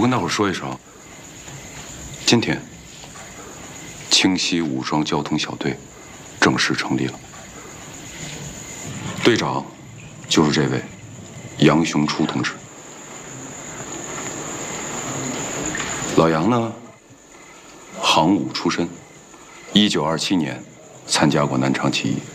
跟大伙说一声，今天清溪武装交通小队正式成立了，队长就是这位杨雄初同志。老杨呢，行武出身，1927年参加过南昌起义，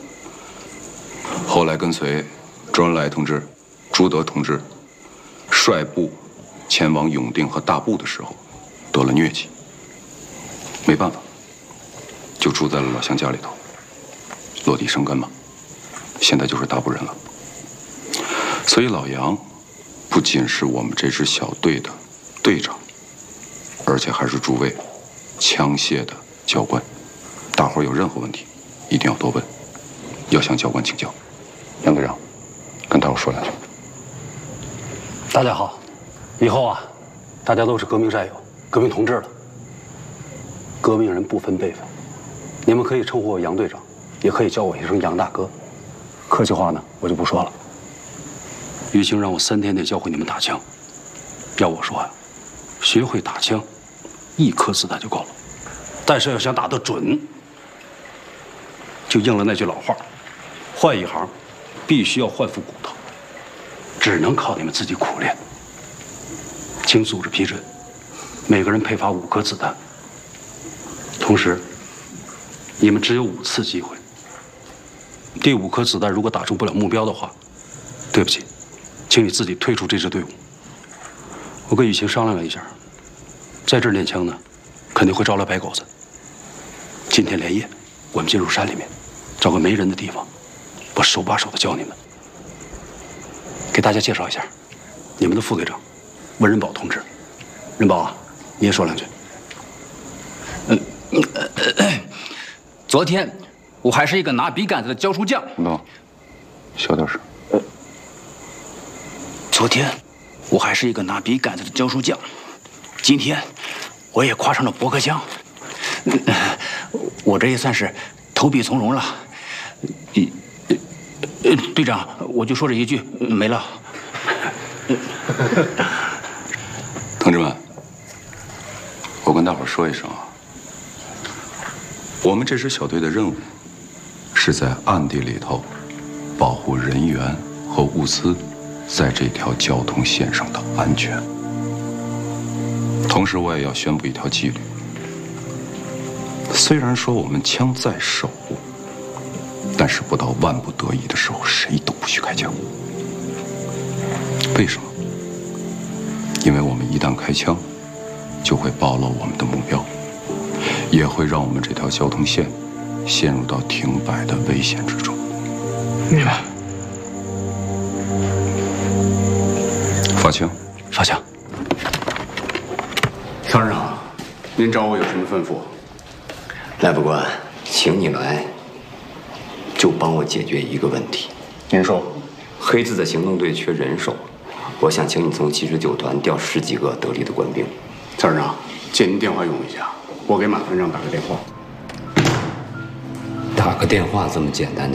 后来跟随周恩来同志、朱德同志率部前往永定和大埠的时候，得了疟疾，没办法，就住在了老乡家里头，落地生根嘛。现在就是大埠人了。所以老杨不仅是我们这支小队的队长，而且还是诸位枪械的教官。大伙儿有任何问题，一定要多问，要向教官请教。杨队长，跟大伙说两句。 大家好，以后啊，大家都是革命战友、革命同志了。革命人不分辈分，你们可以称呼我杨队长，也可以叫我一声杨大哥。客气话呢，我就不说了。于青让我3天内教会你们打枪，要我说呀，学会打枪，1颗子弹就够了。但是要想打得准，就应了那句老话：换一行，必须要换副骨头。只能靠你们自己苦练。请组织批准，每个人配发5颗子弹。同时，你们只有5次机会。第5颗子弹如果打中不了目标的话，对不起，请你自己退出这支队伍。我跟雨晴商量了一下，在这儿练枪呢，肯定会招来白狗子。今天连夜，我们进入山里面，找个没人的地方，我手把手的教你们。给大家介绍一下，你们的副队长温仁宝同志。仁宝啊，你也说两句。 昨天我还是一个拿笔杆子的教书匠。 no， 小点声。 昨天我还是一个拿笔杆子的教书匠，今天我也挎上了驳壳枪。我这也算是投笔从戎了。队长，我就说这一句，没了。 同志们，我跟大伙说一声啊，我们这支小队的任务是在暗地里头保护人员和物资在这条交通线上的安全。同时，我也要宣布一条纪律：虽然说我们枪在手，但是不到万不得已的时候，谁都不许开枪。为什么？因为我们一旦开枪，就会暴露我们的目标，也会让我们这条交通线陷入到停摆的危险之中。 明白。 发枪！ 发枪！ 曹市长，您找我有什么吩咐？ 赖副官，请你来，就帮我解决一个问题。 您说， 黑字的行动队缺人手，我想请你从79团调10几个得力的官兵。 曹市长，借您电话用一下，我给马团长打个电话。 打个电话这么简单的